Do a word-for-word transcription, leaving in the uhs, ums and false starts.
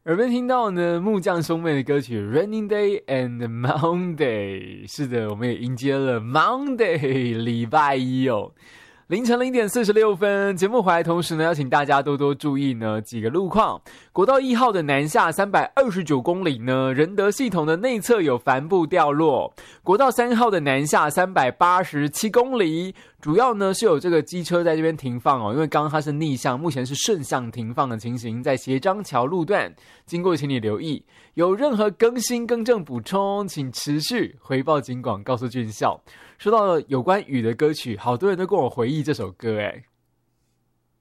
耳边听到呢木匠兄妹的歌曲 Raining Day and Monday， 是的，我们也迎接了 Monday 礼拜一哦。凌晨零点四十六分，节目回来同时呢，要请大家多多注意呢几个路况。国道一号的南下三百二十九公里呢，仁德系统的内侧有帆布掉落。国道三号的南下三百八十七公里，主要呢是有这个机车在这边停放哦，因为刚刚它是逆向，目前是顺向停放的情形，在协章桥路段，经过请你留意。有任何更新更正补充，请持续回报警广，告诉军校。说到了有关雨的歌曲，好多人都跟我回忆这首歌诶。